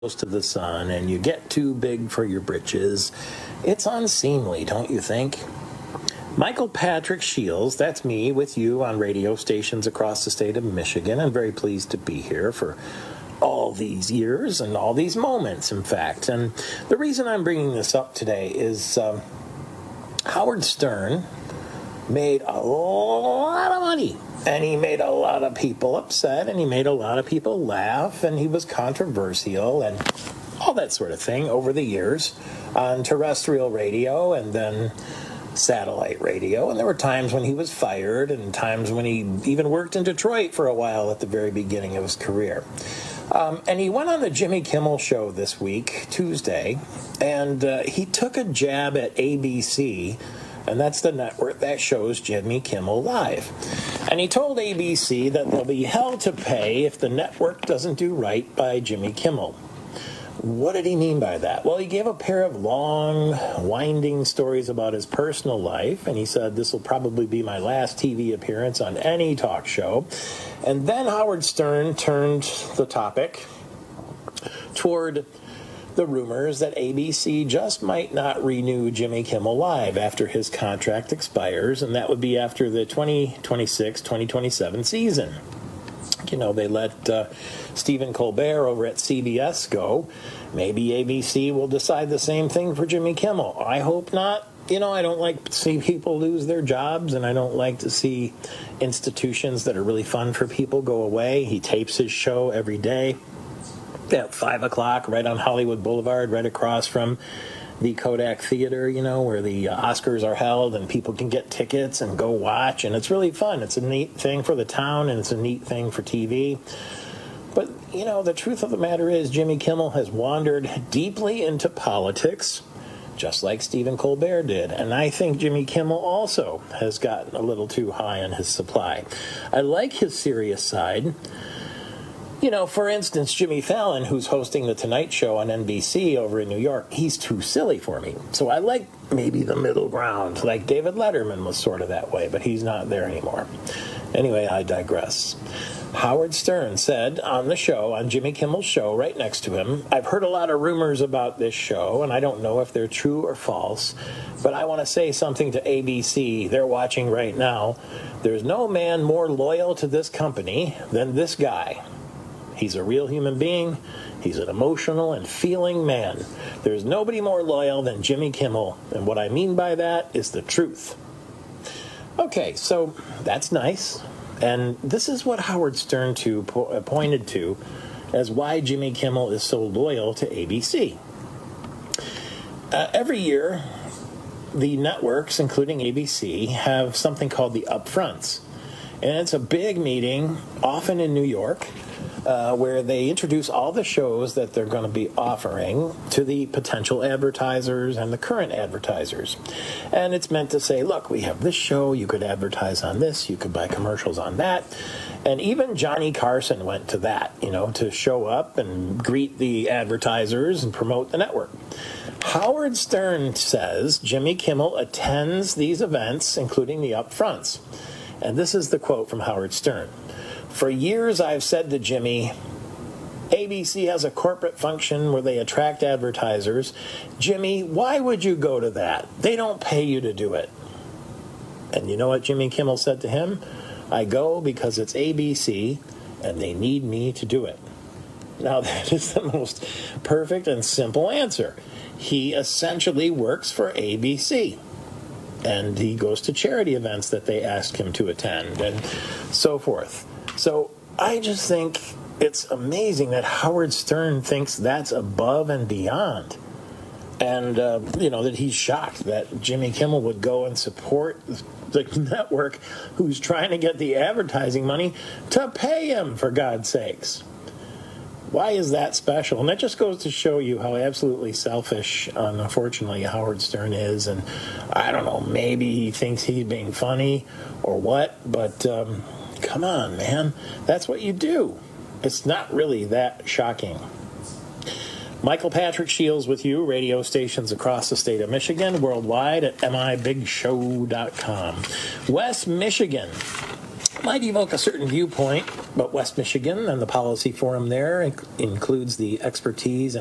close to the sun and you get too big for your britches. It's unseemly, don't you think? Michael Patrick Shields, that's me with you on radio stations across the state of Michigan. I'm very pleased to be here for all these years and all these moments, in fact. And the reason I'm bringing this up today is Howard Stern made a lot of money. And he made a lot of people upset, and he made a lot of people laugh, and he was controversial, and all that sort of thing over the years on terrestrial radio and then satellite radio. And there were times when he was fired and times when he even worked in Detroit for a while at the very beginning of his career. And he went on the Jimmy Kimmel Show this week, Tuesday, and he took a jab at ABC, and that's the network that shows Jimmy Kimmel Live. And he told ABC that they'll be hell to pay if the network doesn't do right by Jimmy Kimmel. What did he mean by that? Well, he gave a pair of long, winding stories about his personal life, and he said, this will probably be my last TV appearance on any talk show. And then Howard Stern turned the topic toward the rumors that ABC just might not renew Jimmy Kimmel Live after his contract expires, and that would be after the 2026-2027 season. You know, they let Stephen Colbert over at CBS go. Maybe ABC will decide the same thing for Jimmy Kimmel. I hope not. You know, I don't like to see people lose their jobs, and I don't like to see institutions that are really fun for people go away. He tapes his show every day at 5 o'clock right on Hollywood Boulevard, right across from the Kodak Theater, you know, where the Oscars are held and people can get tickets and go watch. And it's really fun. It's a neat thing for the town, and it's a neat thing for TV. But, you know, the truth of the matter is Jimmy Kimmel has wandered deeply into politics, just like Stephen Colbert did. And I think Jimmy Kimmel also has gotten a little too high on his supply. I like his serious side. You know, for instance, Jimmy Fallon, who's hosting The Tonight Show on NBC over in New York, he's too silly for me. So I like maybe the middle ground, like David Letterman was sort of that way, but he's not there anymore. Anyway, I digress. Howard Stern said on the show, on Jimmy Kimmel's show, right next to him, I've heard a lot of rumors about this show, and I don't know if they're true or false, but I want to say something to ABC. They're watching right now. There's no man more loyal to this company than this guy. He's a real human being. He's an emotional and feeling man. There's nobody more loyal than Jimmy Kimmel, and what I mean by that is the truth. Okay, so that's nice, and this is what Howard Stern pointed to as why Jimmy Kimmel is so loyal to ABC. Every year, the networks, including ABC, have something called the Upfronts, and it's a big meeting, often in New York, where they introduce all the shows that they're going to be offering to the potential advertisers and the current advertisers. And it's meant to say, look, we have this show, you could advertise on this, you could buy commercials on that. And even Johnny Carson went to that, you know, to show up and greet the advertisers and promote the network. Howard Stern says Jimmy Kimmel attends these events, including the Upfronts. And this is the quote from Howard Stern. For years, I've said to Jimmy, ABC has a corporate function where they attract advertisers. Jimmy, why would you go to that? They don't pay you to do it. And you know what Jimmy Kimmel said to him? I go because it's ABC, and they need me to do it. Now, that is the most perfect and simple answer. He essentially works for ABC. And he goes to charity events that they ask him to attend, and so forth. So I just think it's amazing that Howard Stern thinks that's above and beyond. And, you know, that he's shocked that Jimmy Kimmel would go and support the network who's trying to get the advertising money to pay him, for God's sakes. Why is that special? And that just goes to show you how absolutely selfish, unfortunately, Howard Stern is. And I don't know, maybe he thinks he's being funny or what, but come on, man. That's what you do. It's not really that shocking. Michael Patrick Shields with you, radio stations across the state of Michigan, worldwide at mibigshow.com. West Michigan. might evoke a certain viewpoint, but West Michigan and the policy forum there includes the expertise